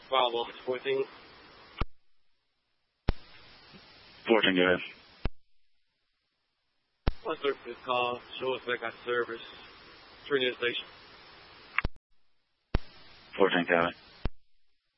Problem office 14. 14, go ahead. Let's look for this call. Show us back at service. Turn to the station. 14, copy.